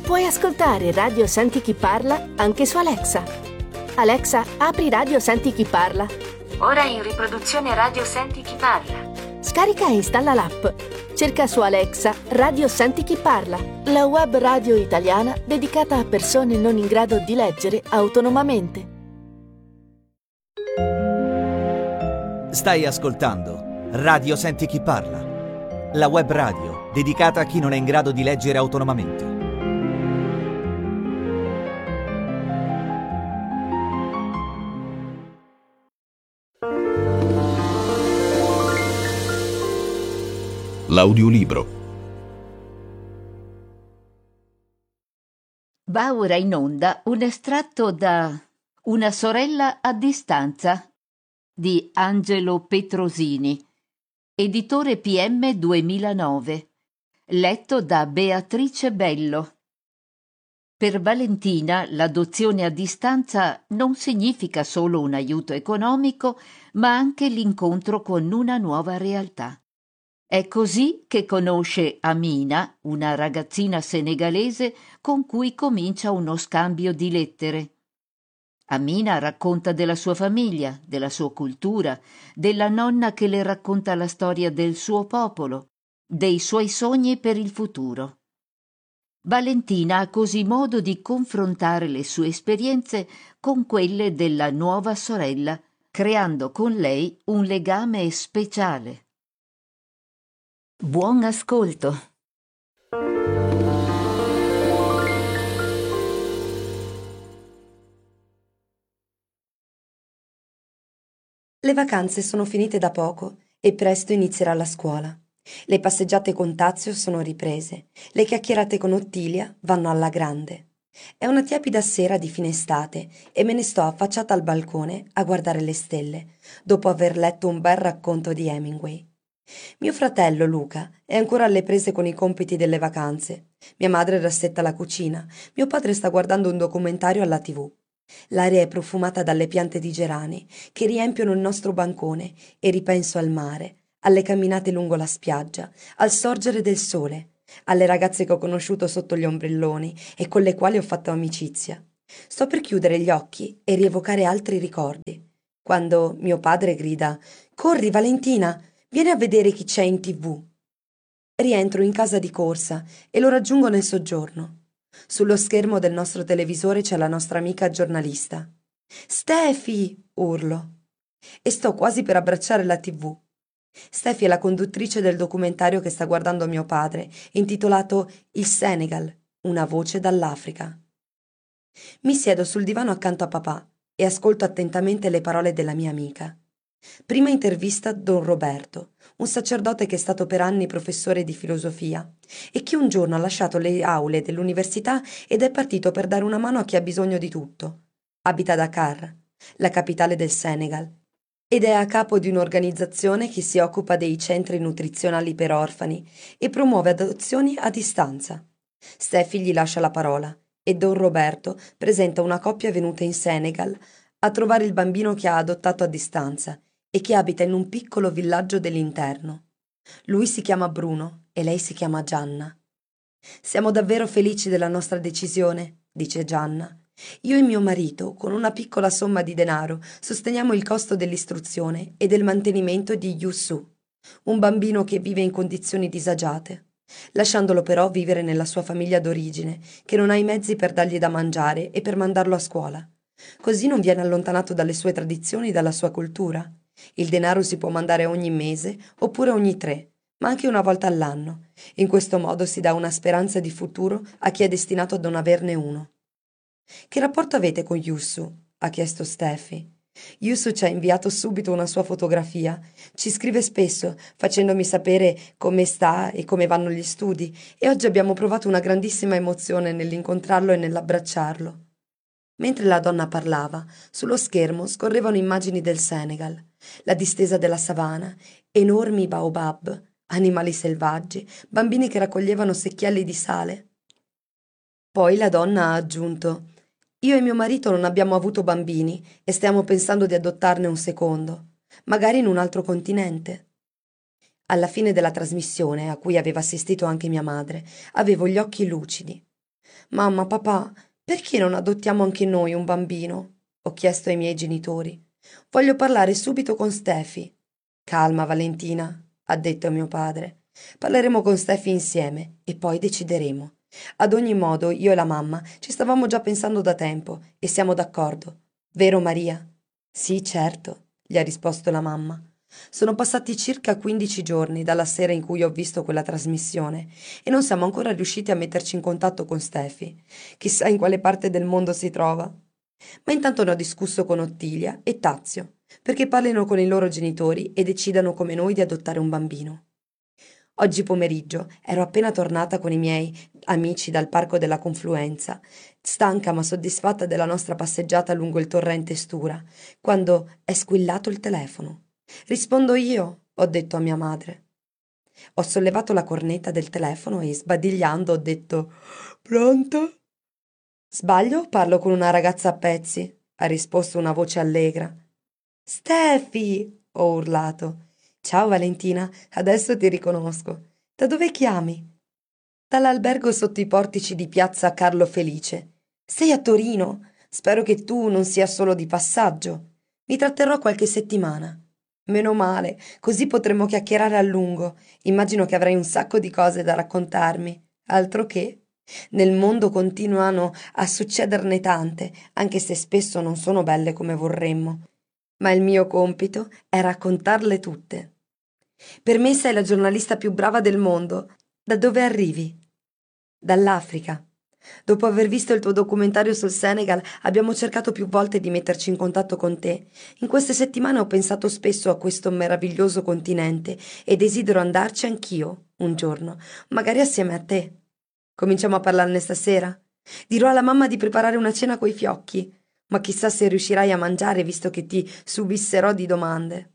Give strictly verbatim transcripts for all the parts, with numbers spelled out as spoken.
Puoi ascoltare Radio Senti Chi Parla anche su Alexa. Alexa, apri Radio Senti Chi Parla. Ora in riproduzione Radio Senti Chi Parla. Scarica e installa l'app. Cerca su Alexa Radio Senti Chi Parla, la web radio italiana dedicata a persone non in grado di leggere autonomamente. Stai ascoltando Radio Senti Chi Parla, la web radio dedicata a chi non è in grado di leggere autonomamente. L'audiolibro. Va ora in onda un estratto da Una sorella a distanza di Angelo Petrosini, editore P M duemilanove, letto da Beatrice Bello. Per Valentina l'adozione a distanza non significa solo un aiuto economico, ma anche l'incontro con una nuova realtà. È così che conosce Amina, una ragazzina senegalese con cui comincia uno scambio di lettere. Amina racconta della sua famiglia, della sua cultura, della nonna che le racconta la storia del suo popolo, dei suoi sogni per il futuro. Valentina ha così modo di confrontare le sue esperienze con quelle della nuova sorella, creando con lei un legame speciale. Buon ascolto. Le vacanze sono finite da poco e presto inizierà la scuola. Le passeggiate con Tazio sono riprese, le chiacchierate con Ottilia vanno alla grande. È una tiepida sera di fine estate e me ne sto affacciata al balcone a guardare le stelle, dopo aver letto un bel racconto di Hemingway. Mio fratello Luca è ancora alle prese con i compiti delle vacanze. Mia madre rassetta la cucina. Mio padre sta guardando un documentario alla tivù. L'aria è profumata dalle piante di gerani che riempiono il nostro bancone e ripenso al mare, alle camminate lungo la spiaggia, al sorgere del sole, alle ragazze che ho conosciuto sotto gli ombrelloni e con le quali ho fatto amicizia. Sto per chiudere gli occhi e rievocare altri ricordi, quando mio padre grida: «Corri, Valentina! Vieni a vedere chi c'è in tivù». Rientro in casa di corsa e lo raggiungo nel soggiorno. Sullo schermo del nostro televisore c'è la nostra amica giornalista. «Stefi!» urlo. E sto quasi per abbracciare la tivù. Stefi è la conduttrice del documentario che sta guardando mio padre, intitolato Il Senegal, una voce dall'Africa. Mi siedo sul divano accanto a papà e ascolto attentamente le parole della mia amica. Prima intervista Don Roberto, un sacerdote che è stato per anni professore di filosofia e che un giorno ha lasciato le aule dell'università ed è partito per dare una mano a chi ha bisogno di tutto. Abita a Dakar, la capitale del Senegal, ed è a capo di un'organizzazione che si occupa dei centri nutrizionali per orfani e promuove adozioni a distanza. Stefi gli lascia la parola e Don Roberto presenta una coppia venuta in Senegal a trovare il bambino che ha adottato a distanza e che abita in un piccolo villaggio dell'interno. Lui si chiama Bruno e lei si chiama Gianna. «Siamo davvero felici della nostra decisione», dice Gianna. «Io e mio marito, con una piccola somma di denaro, sosteniamo il costo dell'istruzione e del mantenimento di Youssou, un bambino che vive in condizioni disagiate, lasciandolo però vivere nella sua famiglia d'origine, che non ha i mezzi per dargli da mangiare e per mandarlo a scuola. Così non viene allontanato dalle sue tradizioni e dalla sua cultura. Il denaro si può mandare ogni mese oppure ogni tre, ma anche una volta all'anno. In questo modo si dà una speranza di futuro a chi è destinato a non averne uno». «Che rapporto avete con Youssou?» ha chiesto Stefi. «Youssou ci ha inviato subito una sua fotografia. Ci scrive spesso, facendomi sapere come sta e come vanno gli studi, e oggi abbiamo provato una grandissima emozione nell'incontrarlo e nell'abbracciarlo». Mentre la donna parlava, sullo schermo scorrevano immagini del Senegal, la distesa della savana, enormi baobab, animali selvaggi, bambini che raccoglievano secchielli di sale. Poi la donna ha aggiunto: «Io e mio marito non abbiamo avuto bambini e stiamo pensando di adottarne un secondo, magari in un altro continente». Alla fine della trasmissione, a cui aveva assistito anche mia madre, avevo gli occhi lucidi. Mamma, papà, perché non adottiamo anche noi un bambino? Ho chiesto ai miei genitori. Voglio parlare subito con Stefi. Calma, Valentina, ha detto mio padre. Parleremo con Stefi insieme e poi decideremo. Ad ogni modo, io e la mamma ci stavamo già pensando da tempo e siamo d'accordo. Vero, Maria? Sì, certo, gli ha risposto la mamma. Sono passati circa quindici giorni dalla sera in cui ho visto quella trasmissione e non siamo ancora riusciti a metterci in contatto con Stefi. Chissà in quale parte del mondo si trova. Ma intanto ne ho discusso con Ottilia e Tazio, perché parlino con i loro genitori e decidano come noi di adottare un bambino. Oggi pomeriggio ero appena tornata con i miei amici dal parco della Confluenza, stanca ma soddisfatta della nostra passeggiata lungo il torrente Stura, quando è squillato il telefono. Rispondo io, ho detto a mia madre. Ho sollevato la cornetta del telefono e sbadigliando ho detto «Pronto?» «Sbaglio o parlo con una ragazza a pezzi?» ha risposto una voce allegra. «Stefi!» ho urlato. «Ciao Valentina, adesso ti riconosco. Da dove chiami?» «Dall'albergo sotto i portici di piazza Carlo Felice. Sei a Torino? Spero che tu non sia solo di passaggio. Mi tratterrò qualche settimana». «Meno male, così potremo chiacchierare a lungo. Immagino che avrai un sacco di cose da raccontarmi. Altro che. Nel mondo continuano a succederne tante, anche se spesso non sono belle come vorremmo. Ma il mio compito è raccontarle tutte. Per me sei la giornalista più brava del mondo. Da dove arrivi?» «Dall'Africa. Dopo aver visto il tuo documentario sul Senegal, abbiamo cercato più volte di metterci in contatto con te. In queste settimane ho pensato spesso a questo meraviglioso continente e desidero andarci anch'io, un giorno, magari assieme a te. Cominciamo a parlarne stasera? Dirò alla mamma di preparare una cena coi fiocchi, ma chissà se riuscirai a mangiare visto che ti subisserò di domande».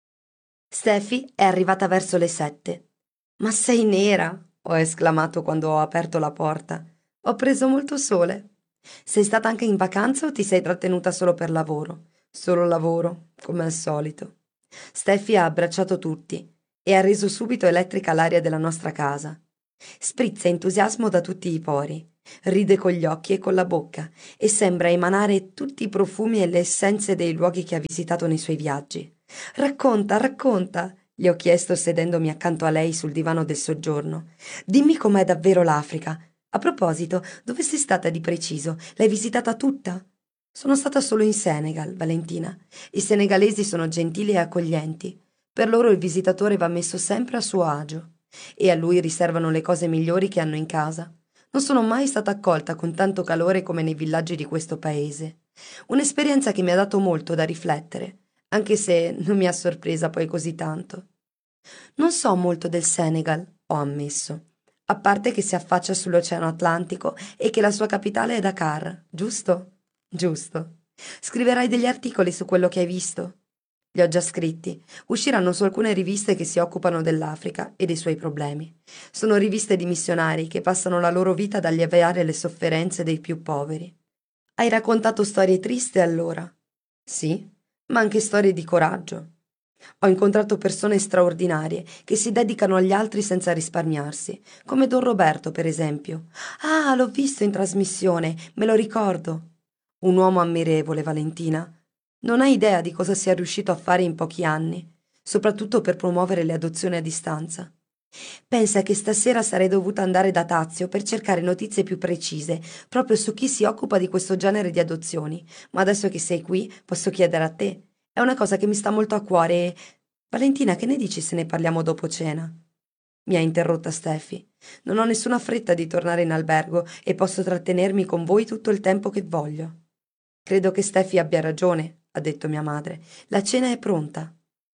Stefi è arrivata verso le sette. «Ma sei nera!» ho esclamato quando ho aperto la porta. «Ho preso molto sole. Sei stata anche in vacanza o ti sei trattenuta solo per lavoro?» «Solo lavoro, come al solito». Stefi ha abbracciato tutti e ha reso subito elettrica l'aria della nostra casa. Sprizza entusiasmo da tutti i pori, ride con gli occhi e con la bocca e sembra emanare tutti i profumi e le essenze dei luoghi che ha visitato nei suoi viaggi. «Racconta, racconta!» gli ho chiesto sedendomi accanto a lei sul divano del soggiorno. «Dimmi com'è davvero l'Africa. A proposito, dove sei stata di preciso? L'hai visitata tutta?» «Sono stata solo in Senegal, Valentina. I senegalesi sono gentili e accoglienti. Per loro il visitatore va messo sempre a suo agio e a lui riservano le cose migliori che hanno in casa. Non sono mai stata accolta con tanto calore come nei villaggi di questo paese. Un'esperienza che mi ha dato molto da riflettere, anche se non mi ha sorpresa poi così tanto. Non so molto del Senegal, ho ammesso, a parte che si affaccia sull'Oceano Atlantico e che la sua capitale è Dakar, giusto?» «Giusto. Scriverai degli articoli su quello che hai visto?» «Li ho già scritti. Usciranno su alcune riviste che si occupano dell'Africa e dei suoi problemi. Sono riviste di missionari che passano la loro vita ad alleviare le sofferenze dei più poveri». «Hai raccontato storie tristi allora?» «Sì, ma anche storie di coraggio. Ho incontrato persone straordinarie che si dedicano agli altri senza risparmiarsi, come Don Roberto, per esempio. Ah, l'ho visto in trasmissione, me lo ricordo. Un uomo ammirevole, Valentina. Non hai idea di cosa sia riuscito a fare in pochi anni, soprattutto per promuovere le adozioni a distanza. Pensa che stasera sarei dovuta andare da Tazio per cercare notizie più precise, proprio su chi si occupa di questo genere di adozioni, ma adesso che sei qui posso chiedere a te. È una cosa che mi sta molto a cuore e... Valentina, che ne dici se ne parliamo dopo cena?» Mi ha interrotta Stefi. «Non ho nessuna fretta di tornare in albergo e posso trattenermi con voi tutto il tempo che voglio». «Credo che Stefi abbia ragione», ha detto mia madre. «La cena è pronta».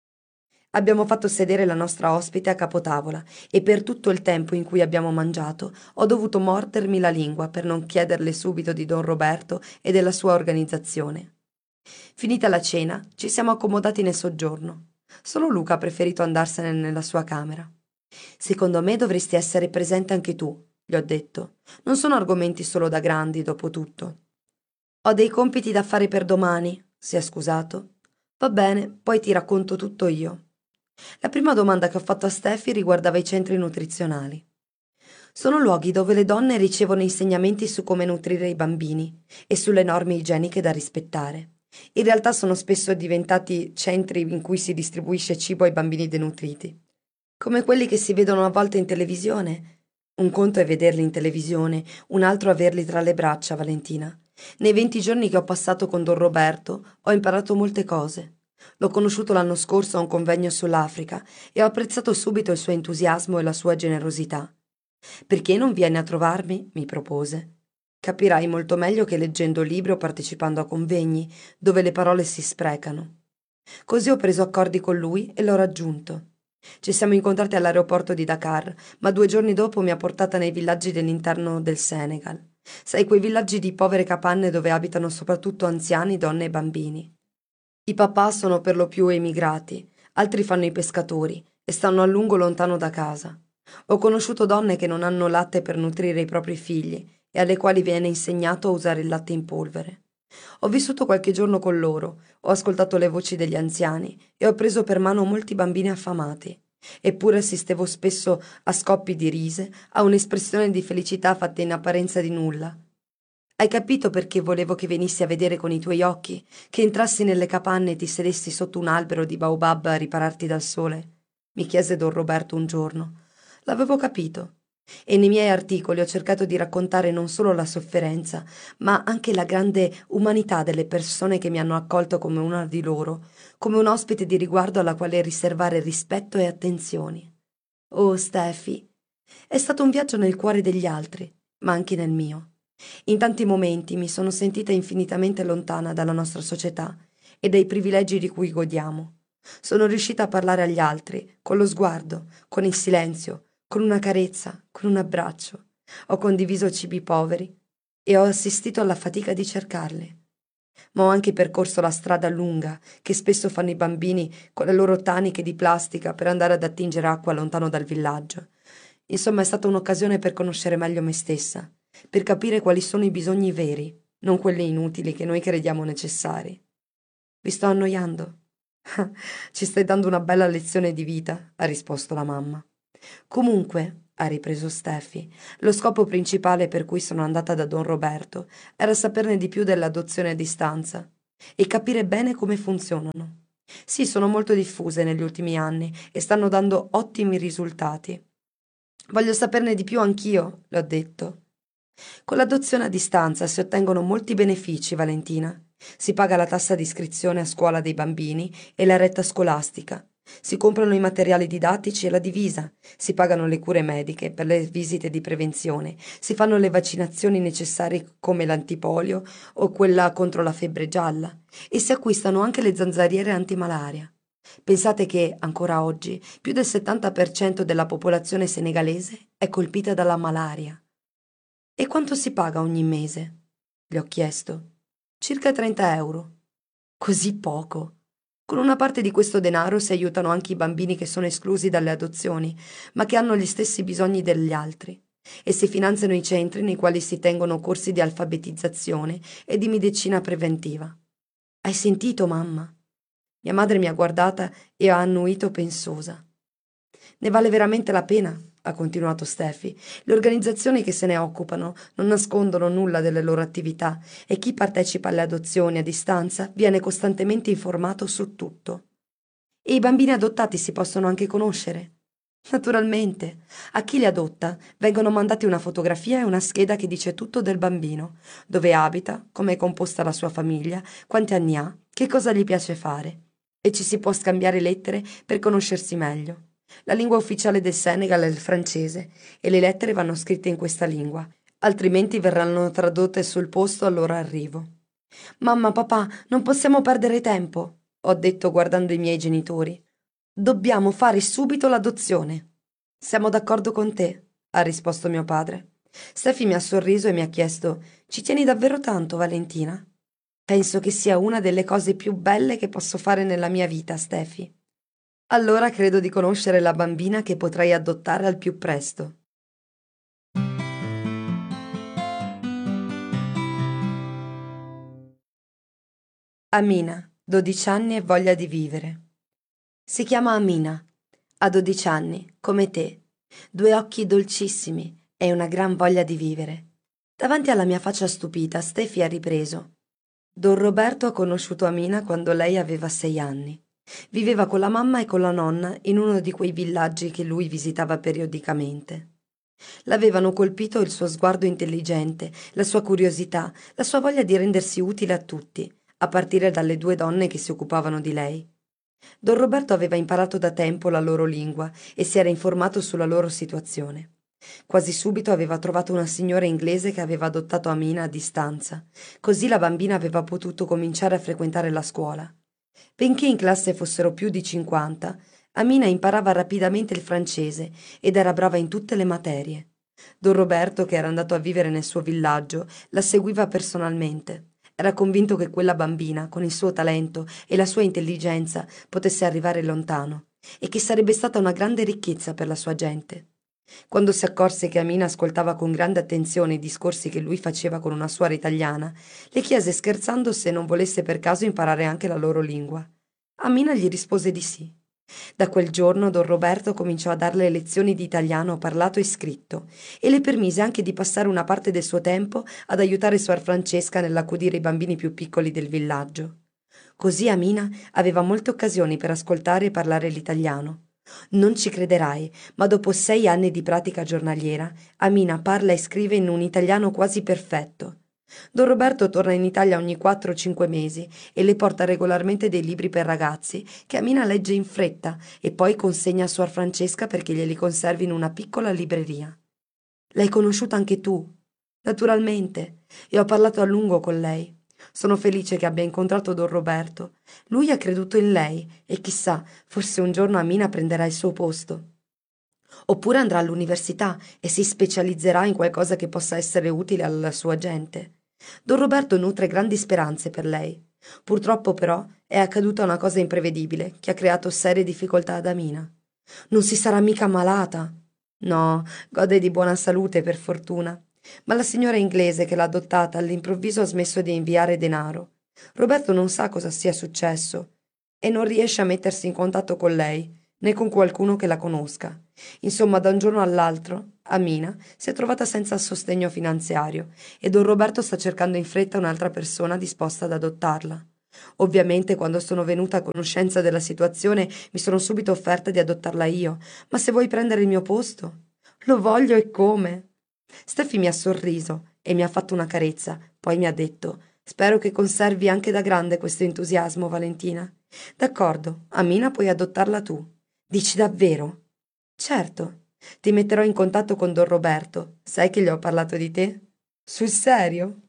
Abbiamo fatto sedere la nostra ospite a capotavola e per tutto il tempo in cui abbiamo mangiato ho dovuto mordermi la lingua per non chiederle subito di Don Roberto e della sua organizzazione. Finita la cena, ci siamo accomodati nel soggiorno. Solo Luca ha preferito andarsene nella sua camera. «Secondo me dovresti essere presente anche tu», gli ho detto. «Non sono argomenti solo da grandi, dopo tutto». «Ho dei compiti da fare per domani», si è scusato. «Va bene, poi ti racconto tutto io». La prima domanda che ho fatto a Stefi riguardava i centri nutrizionali. Sono luoghi dove le donne ricevono insegnamenti su come nutrire i bambini e sulle norme igieniche da rispettare. In realtà sono spesso diventati centri in cui si distribuisce cibo ai bambini denutriti, come quelli che si vedono a volte in televisione. Un conto è vederli in televisione, un altro averli tra le braccia, Valentina. Nei venti giorni che ho passato con Don Roberto ho imparato molte cose. L'ho conosciuto l'anno scorso a un convegno sull'Africa e ho apprezzato subito il suo entusiasmo e la sua generosità. «Perché non vieni a trovarmi?» mi propose. «Capirai molto meglio che leggendo libri o partecipando a convegni, dove le parole si sprecano». Così ho preso accordi con lui e l'ho raggiunto. Ci siamo incontrati all'aeroporto di Dakar, ma due giorni dopo mi ha portata nei villaggi dell'interno del Senegal. Sai, quei villaggi di povere capanne dove abitano soprattutto anziani, donne e bambini. I papà sono per lo più emigrati, altri fanno i pescatori e stanno a lungo lontano da casa. Ho conosciuto donne che non hanno latte per nutrire i propri figli e alle quali viene insegnato a usare il latte in polvere. Ho vissuto qualche giorno con loro, ho ascoltato le voci degli anziani e ho preso per mano molti bambini affamati. Eppure assistevo spesso a scoppi di rise, a un'espressione di felicità fatta in apparenza di nulla. «Hai capito perché volevo che venissi a vedere con i tuoi occhi, che entrassi nelle capanne e ti sedessi sotto un albero di baobab a ripararti dal sole?» mi chiese Don Roberto un giorno. L'avevo capito. E nei miei articoli ho cercato di raccontare non solo la sofferenza, ma anche la grande umanità delle persone che mi hanno accolto come una di loro, come un ospite di riguardo alla quale riservare rispetto e attenzioni. Oh, Steffi, è stato un viaggio nel cuore degli altri, ma anche nel mio. In tanti momenti mi sono sentita infinitamente lontana dalla nostra società e dai privilegi di cui godiamo. Sono riuscita a parlare agli altri, con lo sguardo, con il silenzio, con una carezza, con un abbraccio. Ho condiviso cibi poveri e ho assistito alla fatica di cercarli. Ma ho anche percorso la strada lunga che spesso fanno i bambini con le loro taniche di plastica per andare ad attingere acqua lontano dal villaggio. Insomma, è stata un'occasione per conoscere meglio me stessa, per capire quali sono i bisogni veri, non quelli inutili che noi crediamo necessari. Vi sto annoiando? Ci stai dando una bella lezione di vita, ha risposto la mamma. Comunque, ha ripreso Steffi, lo scopo principale per cui sono andata da Don Roberto era saperne di più dell'adozione a distanza e capire bene come funzionano. Sì, sono molto diffuse negli ultimi anni e stanno dando ottimi risultati. Voglio saperne di più anch'io, le ho detto. Con l'adozione a distanza si ottengono molti benefici, Valentina. Si paga la tassa di iscrizione a scuola dei bambini e la retta scolastica. Si comprano i materiali didattici e la divisa, si pagano le cure mediche per le visite di prevenzione, si fanno le vaccinazioni necessarie come l'antipolio o quella contro la febbre gialla e si acquistano anche le zanzariere antimalaria. Pensate che, ancora oggi, più del settanta per cento della popolazione senegalese è colpita dalla malaria. E quanto si paga ogni mese? Gli ho chiesto. Circa trenta euro. Così poco. Con una parte di questo denaro si aiutano anche i bambini che sono esclusi dalle adozioni, ma che hanno gli stessi bisogni degli altri, e si finanziano i centri nei quali si tengono corsi di alfabetizzazione e di medicina preventiva. Hai sentito, mamma? Mia madre mi ha guardata e ha annuito pensosa. Ne vale veramente la pena, ha continuato Steffi. Le organizzazioni che se ne occupano non nascondono nulla delle loro attività e chi partecipa alle adozioni a distanza viene costantemente informato su tutto. E i bambini adottati si possono anche conoscere. Naturalmente, a chi li adotta vengono mandati una fotografia e una scheda che dice tutto del bambino, dove abita, come è composta la sua famiglia, quanti anni ha, che cosa gli piace fare. E ci si può scambiare lettere per conoscersi meglio. La lingua ufficiale del Senegal è il francese e le lettere vanno scritte in questa lingua, altrimenti verranno tradotte sul posto al loro arrivo. «Mamma, papà, non possiamo perdere tempo», ho detto guardando i miei genitori. «Dobbiamo fare subito l'adozione». «Siamo d'accordo con te», ha risposto mio padre. Steffi mi ha sorriso e mi ha chiesto: «Ci tieni davvero tanto, Valentina?» «Penso che sia una delle cose più belle che posso fare nella mia vita, Steffi». Allora credo di conoscere la bambina che potrai adottare al più presto. Amina, dodici anni e voglia di vivere. Si chiama Amina, ha dodici anni, come te, due occhi dolcissimi, e una gran voglia di vivere. Davanti alla mia faccia stupita, Stefi ha ripreso. Don Roberto ha conosciuto Amina quando lei aveva sei anni. Viveva con la mamma e con la nonna in uno di quei villaggi che lui visitava periodicamente. L'avevano colpito il suo sguardo intelligente, la sua curiosità, la sua voglia di rendersi utile a tutti, a partire dalle due donne che si occupavano di lei. Don Roberto aveva imparato da tempo la loro lingua e si era informato sulla loro situazione. Quasi subito aveva trovato una signora inglese che aveva adottato Amina a distanza, così la bambina aveva potuto cominciare a frequentare la scuola. Benché in classe fossero più di cinquanta, Amina imparava rapidamente il francese ed era brava in tutte le materie. Don Roberto, che era andato a vivere nel suo villaggio, la seguiva personalmente. Era convinto che quella bambina, con il suo talento e la sua intelligenza, potesse arrivare lontano e che sarebbe stata una grande ricchezza per la sua gente. Quando si accorse che Amina ascoltava con grande attenzione i discorsi che lui faceva con una suora italiana, le chiese scherzando se non volesse per caso imparare anche la loro lingua. Amina gli rispose di sì. Da quel giorno Don Roberto cominciò a darle lezioni di italiano parlato e scritto e le permise anche di passare una parte del suo tempo ad aiutare suor Francesca nell'accudire i bambini più piccoli del villaggio. Così Amina aveva molte occasioni per ascoltare e parlare l'italiano. Non ci crederai, ma dopo sei anni di pratica giornaliera, Amina parla e scrive in un italiano quasi perfetto. Don Roberto torna in Italia ogni quattro o cinque mesi e le porta regolarmente dei libri per ragazzi che Amina legge in fretta e poi consegna a suor Francesca perché glieli conservi in una piccola libreria. L'hai conosciuta anche tu? Naturalmente, e ho parlato a lungo con lei. Sono felice che abbia incontrato Don Roberto. Lui ha creduto in lei e chissà, forse un giorno Amina prenderà il suo posto. Oppure andrà all'università e si specializzerà in qualcosa che possa essere utile alla sua gente. Don Roberto nutre grandi speranze per lei. Purtroppo però è accaduta una cosa imprevedibile che ha creato serie difficoltà ad Amina. Non si sarà mica ammalata? No, gode di buona salute per fortuna. Ma la signora inglese che l'ha adottata all'improvviso ha smesso di inviare denaro. Roberto non sa cosa sia successo e non riesce a mettersi in contatto con lei, né con qualcuno che la conosca. Insomma, da un giorno all'altro, Amina si è trovata senza sostegno finanziario e Don Roberto sta cercando in fretta un'altra persona disposta ad adottarla. Ovviamente, quando sono venuta a conoscenza della situazione, mi sono subito offerta di adottarla io, ma se vuoi prendere il mio posto, lo voglio e come? Steffi mi ha sorriso e mi ha fatto una carezza, poi mi ha detto: spero che conservi anche da grande questo entusiasmo, Valentina. D'accordo, Amina puoi adottarla tu. Dici davvero? Certo. Ti metterò in contatto con Don Roberto. Sai che gli ho parlato di te? Sul serio?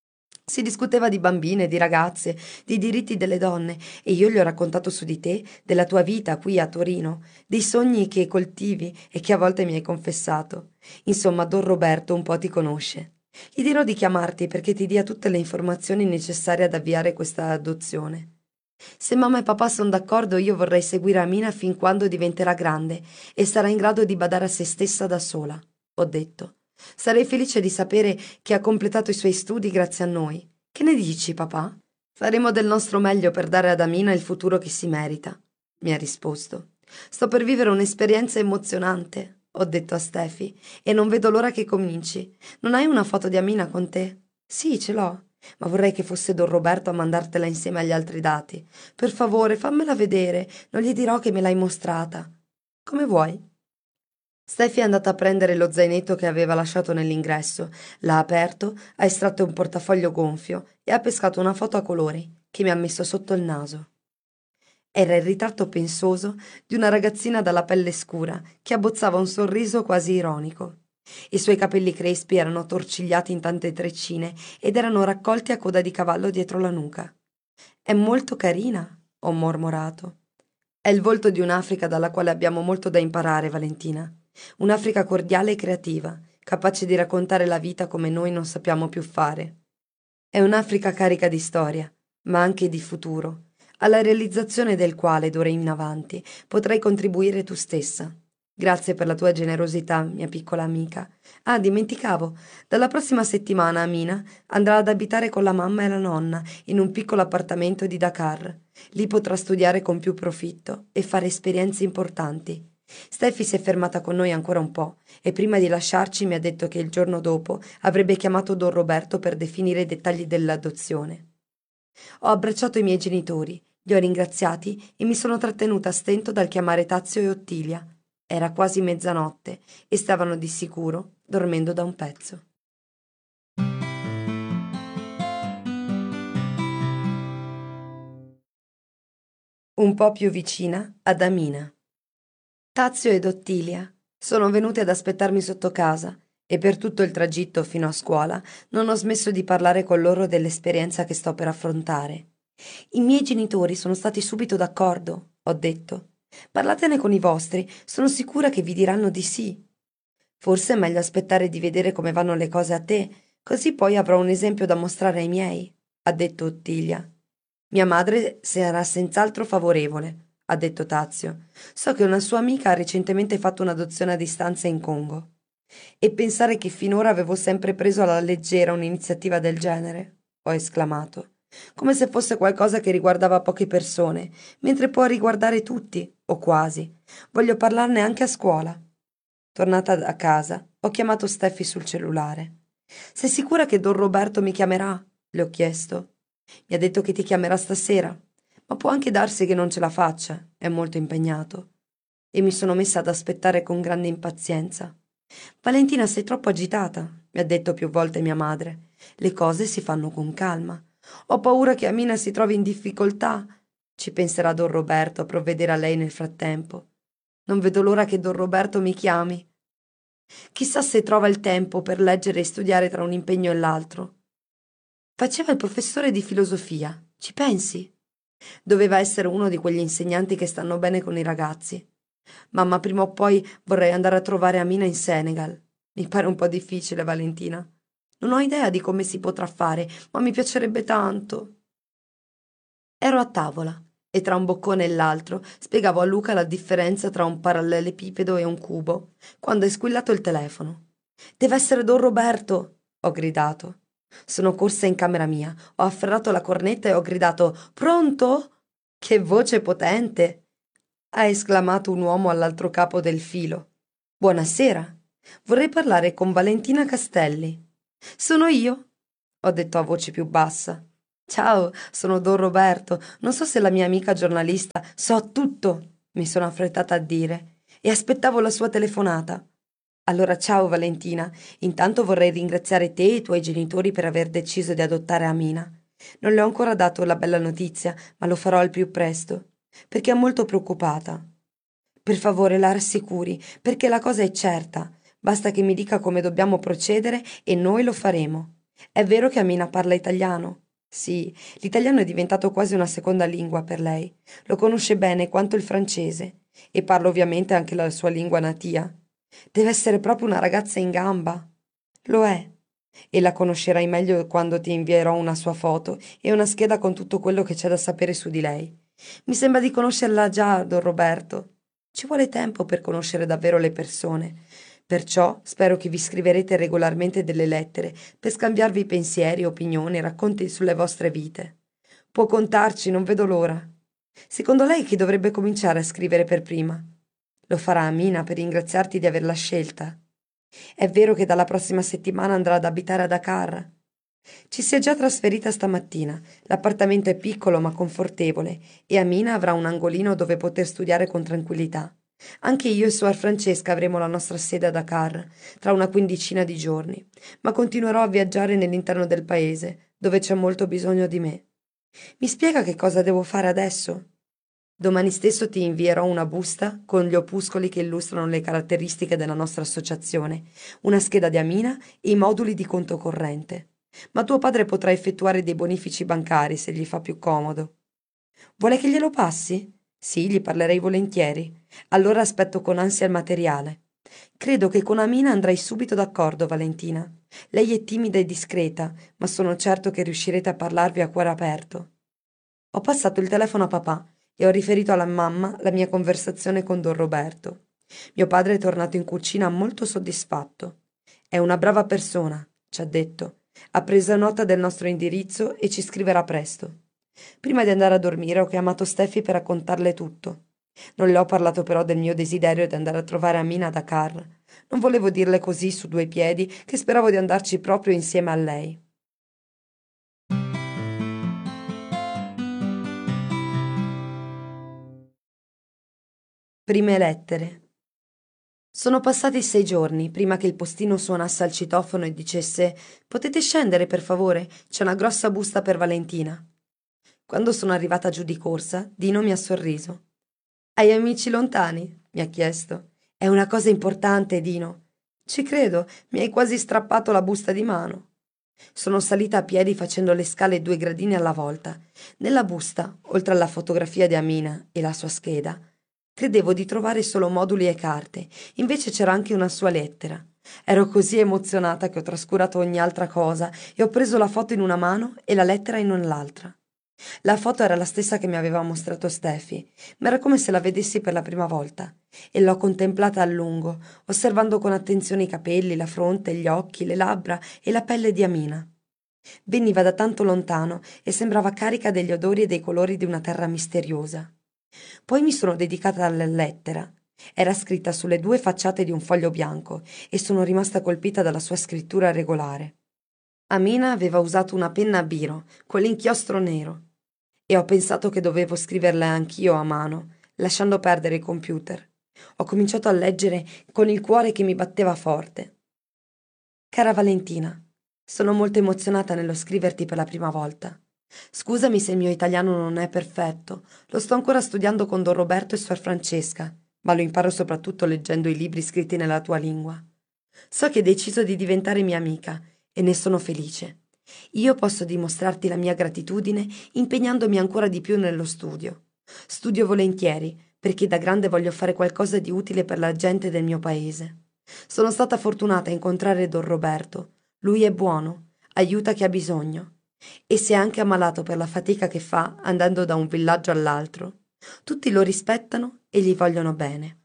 Si discuteva di bambine, di ragazze, di diritti delle donne e io gli ho raccontato su di te, della tua vita qui a Torino, dei sogni che coltivi e che a volte mi hai confessato. Insomma, Don Roberto un po' ti conosce. Gli dirò di chiamarti perché ti dia tutte le informazioni necessarie ad avviare questa adozione. Se mamma e papà sono d'accordo, io vorrei seguire Amina fin quando diventerà grande e sarà in grado di badare a se stessa da sola, ho detto. Sarei felice di sapere che ha completato i suoi studi grazie a noi. Che ne dici, papà? Faremo del nostro meglio per dare ad Amina il futuro che si merita, mi ha risposto. Sto per vivere un'esperienza emozionante, ho detto a Stefi, e non vedo l'ora che cominci. Non hai una foto di Amina con te? Sì, ce l'ho, ma vorrei che fosse Don Roberto a mandartela insieme agli altri dati. Per favore, fammela vedere, non gli dirò che me l'hai mostrata. Come vuoi. Stefi è andata a prendere lo zainetto che aveva lasciato nell'ingresso, l'ha aperto, ha estratto un portafoglio gonfio e ha pescato una foto a colori che mi ha messo sotto il naso. Era il ritratto pensoso di una ragazzina dalla pelle scura che abbozzava un sorriso quasi ironico. I suoi capelli crespi erano torcigliati in tante treccine ed erano raccolti a coda di cavallo dietro la nuca. È molto carina, ho mormorato. È il volto di un'Africa dalla quale abbiamo molto da imparare, Valentina. Un'Africa cordiale e creativa, capace di raccontare la vita come noi non sappiamo più fare. È un'Africa carica di storia, ma anche di futuro, alla realizzazione del quale, d'ora in avanti, potrai contribuire tu stessa. Grazie per la tua generosità, mia piccola amica. Ah, dimenticavo, dalla prossima settimana Amina andrà ad abitare con la mamma e la nonna in un piccolo appartamento di Dakar. Lì potrà studiare con più profitto e fare esperienze importanti. Steffi si è fermata con noi ancora un po' e prima di lasciarci mi ha detto che il giorno dopo avrebbe chiamato Don Roberto per definire i dettagli dell'adozione. Ho abbracciato i miei genitori, li ho ringraziati e mi sono trattenuta a stento dal chiamare Tazio e Ottilia. Era quasi mezzanotte e stavano di sicuro dormendo da un pezzo. Un po' più vicina ad Amina. Tazio ed Ottilia sono venute ad aspettarmi sotto casa e per tutto il tragitto fino a scuola non ho smesso di parlare con loro dell'esperienza che sto per affrontare. I miei genitori sono stati subito d'accordo, ho detto. Parlatene con i vostri, sono sicura che vi diranno di sì. Forse è meglio aspettare di vedere come vanno le cose a te, così poi avrò un esempio da mostrare ai miei, ha detto Ottilia. Mia madre sarà senz'altro favorevole, ha detto Tazio. So che una sua amica ha recentemente fatto un'adozione a distanza in Congo. E pensare che finora avevo sempre preso alla leggera un'iniziativa del genere, ho esclamato, come se fosse qualcosa che riguardava poche persone, mentre può riguardare tutti, o quasi. Voglio parlarne anche a scuola. Tornata a casa, ho chiamato Steffi sul cellulare. Sei sicura che Don Roberto mi chiamerà? Le ho chiesto. Mi ha detto che ti chiamerà stasera, ma può anche darsi che non ce la faccia, è molto impegnato. E mi sono messa ad aspettare con grande impazienza. Valentina, sei troppo agitata, mi ha detto più volte mia madre. Le cose si fanno con calma. Ho paura che Amina si trovi in difficoltà. Ci penserà Don Roberto a provvedere a lei nel frattempo. Non vedo l'ora che Don Roberto mi chiami. Chissà se trova il tempo per leggere e studiare tra un impegno e l'altro. Faceva il professore di filosofia, ci pensi? Doveva essere uno di quegli insegnanti che stanno bene con i ragazzi. Mamma, prima o poi vorrei andare a trovare Amina in Senegal. Mi pare un po' difficile, Valentina. Non ho idea di come si potrà fare, ma mi piacerebbe tanto. Ero a tavola e tra un boccone e l'altro spiegavo a Luca la differenza tra un parallelepipedo e un cubo, quando è squillato il telefono. Deve essere Don Roberto, ho gridato. Sono corsa in camera mia, ho afferrato la cornetta e ho gridato «Pronto?» «Che voce potente!» ha esclamato un uomo all'altro capo del filo. «Buonasera, vorrei parlare con Valentina Castelli». «Sono io», ho detto a voce più bassa. «Ciao, sono Don Roberto, non so se la mia amica giornalista, so tutto», mi sono affrettata a dire, e aspettavo la sua telefonata. «Allora ciao Valentina, intanto vorrei ringraziare te e i tuoi genitori per aver deciso di adottare Amina. Non le ho ancora dato la bella notizia, ma lo farò al più presto, perché è molto preoccupata. Per favore la rassicuri, perché la cosa è certa, basta che mi dica come dobbiamo procedere e noi lo faremo. È vero che Amina parla italiano?» «Sì, l'italiano è diventato quasi una seconda lingua per lei. Lo conosce bene quanto il francese, e parla ovviamente anche la sua lingua natia. Deve essere proprio una ragazza in gamba». «Lo è. E la conoscerai meglio quando ti invierò una sua foto e una scheda con tutto quello che c'è da sapere su di lei. Mi sembra di conoscerla già, Don Roberto. Ci vuole tempo per conoscere davvero le persone. Perciò spero che vi scriverete regolarmente delle lettere per scambiarvi pensieri, opinioni, racconti sulle vostre vite. Può contarci, non vedo l'ora. Secondo lei chi dovrebbe cominciare a scrivere per prima? Lo farà Amina per ringraziarti di averla scelta. È vero che dalla prossima settimana andrà ad abitare a Dakar? Ci si è già trasferita stamattina. L'appartamento è piccolo ma confortevole e Amina avrà un angolino dove poter studiare con tranquillità. Anche io e Suor Francesca avremo la nostra sede a Dakar tra una quindicina di giorni, ma continuerò a viaggiare nell'interno del paese, dove c'è molto bisogno di me. Mi spiega che cosa devo fare adesso? Domani stesso ti invierò una busta con gli opuscoli che illustrano le caratteristiche della nostra associazione, una scheda di Amina e i moduli di conto corrente. Ma tuo padre potrà effettuare dei bonifici bancari se gli fa più comodo. Vuole che glielo passi? Sì, gli parlerei volentieri. Allora aspetto con ansia il materiale. Credo che con Amina andrai subito d'accordo, Valentina. Lei è timida e discreta, ma sono certo che riuscirete a parlarvi a cuore aperto. Ho passato il telefono a papà e ho riferito alla mamma la mia conversazione con Don Roberto. Mio padre è tornato in cucina molto soddisfatto. È una brava persona, ci ha detto. Ha preso nota del nostro indirizzo e ci scriverà presto. Prima di andare a dormire ho chiamato Steffi per raccontarle tutto. Non le ho parlato però del mio desiderio di andare a trovare Amina a Dakar. Non volevo dirle così su due piedi che speravo di andarci proprio insieme a lei. Prime lettere. Sono passati sei giorni prima che il postino suonasse al citofono e dicesse: «Potete scendere, per favore? C'è una grossa busta per Valentina». Quando sono arrivata giù di corsa, Dino mi ha sorriso. «Hai amici lontani?» mi ha chiesto. «È una cosa importante, Dino». «Ci credo, mi hai quasi strappato la busta di mano». Sono salita a piedi facendo le scale due gradini alla volta. Nella busta, oltre alla fotografia di Amina e la sua scheda, credevo di trovare solo moduli e carte, invece c'era anche una sua lettera. Ero così emozionata che ho trascurato ogni altra cosa e ho preso la foto in una mano e la lettera in l'altra. La foto era la stessa che mi aveva mostrato Steffi, ma era come se la vedessi per la prima volta, e l'ho contemplata a lungo, osservando con attenzione i capelli, la fronte, gli occhi, le labbra e la pelle di Amina. Veniva da tanto lontano e sembrava carica degli odori e dei colori di una terra misteriosa. Poi mi sono dedicata alla lettera. Era scritta sulle due facciate di un foglio bianco e sono rimasta colpita dalla sua scrittura regolare. Amina aveva usato una penna a biro, con l'inchiostro nero, e ho pensato che dovevo scriverla anch'io a mano, lasciando perdere il computer. Ho cominciato a leggere con il cuore che mi batteva forte. Cara Valentina, sono molto emozionata nello scriverti per la prima volta. Scusami se il mio italiano non è perfetto, lo sto ancora studiando con Don Roberto e Suor Francesca, ma lo imparo soprattutto leggendo i libri scritti nella tua lingua. So che hai deciso di diventare mia amica e ne sono felice. Io posso dimostrarti la mia gratitudine impegnandomi ancora di più nello studio. Studio volentieri, perché da grande voglio fare qualcosa di utile per la gente del mio paese. Sono stata fortunata a incontrare Don Roberto. Lui è buono, aiuta chi ha bisogno. E si è anche ammalato per la fatica che fa andando da un villaggio all'altro. Tutti lo rispettano e gli vogliono bene.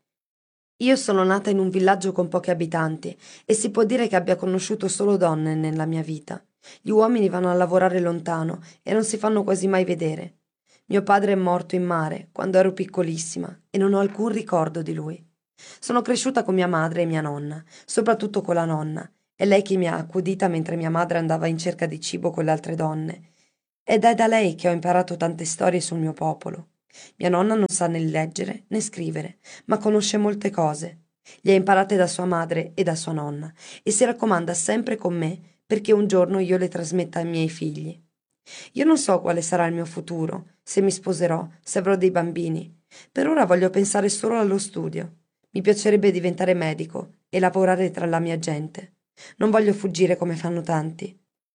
Io sono nata in un villaggio con pochi abitanti e si può dire che abbia conosciuto solo donne nella mia vita. Gli uomini vanno a lavorare lontano e non si fanno quasi mai vedere. Mio padre è morto in mare quando ero piccolissima e non ho alcun ricordo di lui. Sono cresciuta con mia madre e mia nonna, soprattutto con la nonna. È lei che mi ha accudita mentre mia madre andava in cerca di cibo con le altre donne. Ed è da lei che ho imparato tante storie sul mio popolo. Mia nonna non sa né leggere né scrivere, ma conosce molte cose. Le ha imparate da sua madre e da sua nonna e si raccomanda sempre con me perché un giorno io le trasmetta ai miei figli. Io non so quale sarà il mio futuro, se mi sposerò, se avrò dei bambini. Per ora voglio pensare solo allo studio. Mi piacerebbe diventare medico e lavorare tra la mia gente. Non voglio fuggire come fanno tanti.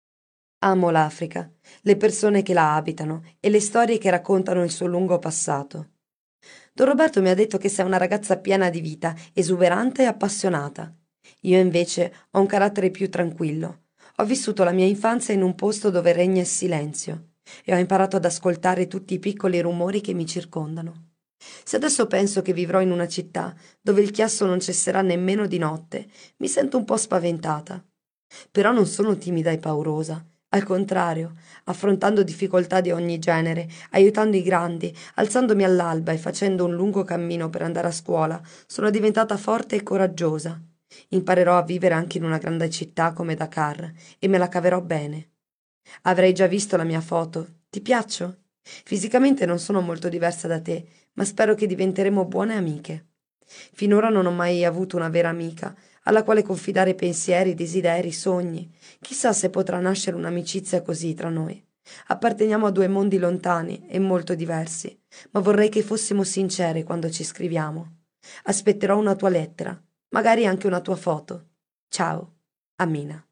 Amo l'Africa, le persone che la abitano e le storie che raccontano il suo lungo passato. Don Roberto mi ha detto che sei una ragazza piena di vita, esuberante e appassionata. Io invece ho un carattere più tranquillo. Ho vissuto la mia infanzia in un posto dove regna il silenzio e ho imparato ad ascoltare tutti i piccoli rumori che mi circondano. Se adesso penso che vivrò in una città dove il chiasso non cesserà nemmeno di notte, mi sento un po' spaventata. Però non sono timida e paurosa. Al contrario, affrontando difficoltà di ogni genere, aiutando i grandi, alzandomi all'alba e facendo un lungo cammino per andare a scuola, sono diventata forte e coraggiosa. Imparerò a vivere anche in una grande città come Dakar e me la caverò bene. Avrai già visto la mia foto. Ti piaccio? Fisicamente non sono molto diversa da te, ma spero che diventeremo buone amiche. Finora non ho mai avuto una vera amica, alla quale confidare pensieri, desideri, sogni. Chissà se potrà nascere un'amicizia così tra noi. Apparteniamo a due mondi lontani e molto diversi, ma vorrei che fossimo sincere quando ci scriviamo. Aspetterò una tua lettera, magari anche una tua foto. Ciao, Amina.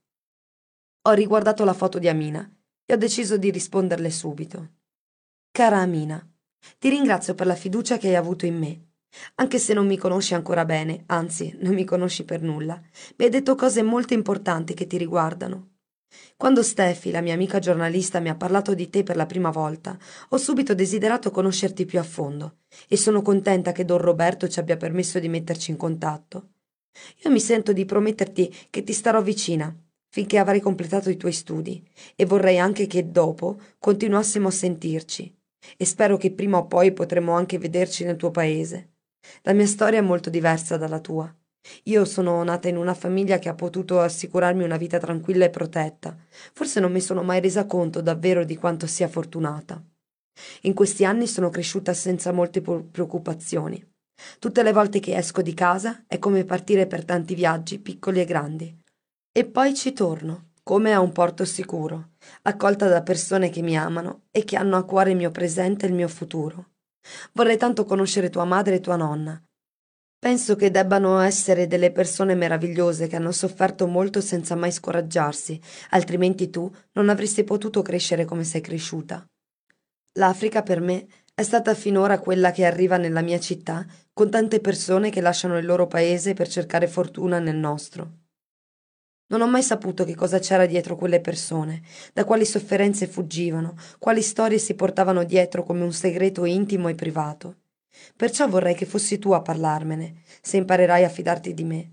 Ho riguardato la foto di Amina e ho deciso di risponderle subito. Cara Amina, ti ringrazio per la fiducia che hai avuto in me. Anche se non mi conosci ancora bene, anzi, non mi conosci per nulla, mi hai detto cose molto importanti che ti riguardano. Quando Steffi, la mia amica giornalista, mi ha parlato di te per la prima volta, ho subito desiderato conoscerti più a fondo e sono contenta che Don Roberto ci abbia permesso di metterci in contatto. Io mi sento di prometterti che ti starò vicina finché avrai completato i tuoi studi e vorrei anche che dopo continuassimo a sentirci. e spero che prima o poi potremo anche vederci nel tuo paese. La mia storia è molto diversa dalla tua. Io sono nata in una famiglia che ha potuto assicurarmi una vita tranquilla e protetta. Forse non mi sono mai resa conto davvero di quanto sia fortunata. In questi anni sono cresciuta senza molte po- preoccupazioni. Tutte le volte che esco di casa è come partire per tanti viaggi, piccoli e grandi. E poi ci torno, come a un porto sicuro, accolta da persone che mi amano e che hanno a cuore il mio presente e il mio futuro. Vorrei tanto conoscere tua madre e tua nonna. Penso che debbano essere delle persone meravigliose che hanno sofferto molto senza mai scoraggiarsi, altrimenti tu non avresti potuto crescere come sei cresciuta. L'Africa per me è stata finora quella che arriva nella mia città con tante persone che lasciano il loro paese per cercare fortuna nel nostro. Non ho mai saputo che cosa c'era dietro quelle persone, da quali sofferenze fuggivano, quali storie si portavano dietro come un segreto intimo e privato. Perciò vorrei che fossi tu a parlarmene, se imparerai a fidarti di me.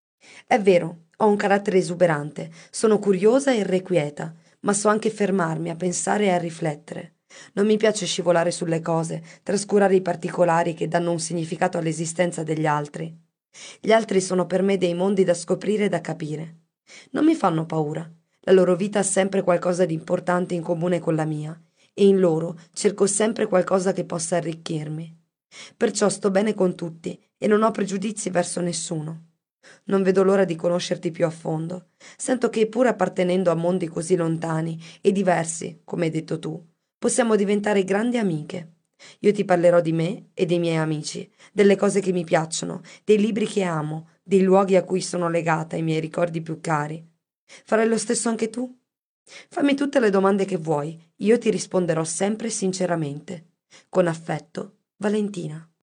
È vero, ho un carattere esuberante, sono curiosa e irrequieta, ma so anche fermarmi a pensare e a riflettere. Non mi piace scivolare sulle cose, trascurare i particolari che danno un significato all'esistenza degli altri. Gli altri sono per me dei mondi da scoprire e da capire. Non mi fanno paura. La loro vita ha sempre qualcosa di importante in comune con la mia, e in loro cerco sempre qualcosa che possa arricchirmi. Perciò sto bene con tutti e non ho pregiudizi verso nessuno. Non vedo l'ora di conoscerti più a fondo. Sento che, pur appartenendo a mondi così lontani e diversi, come hai detto tu, possiamo diventare grandi amiche. Io ti parlerò di me e dei miei amici, delle cose che mi piacciono, dei libri che amo, dei luoghi a cui sono legata, i miei ricordi più cari. Farai lo stesso anche tu? Fammi tutte le domande che vuoi, io ti risponderò sempre sinceramente. Con affetto, Valentina.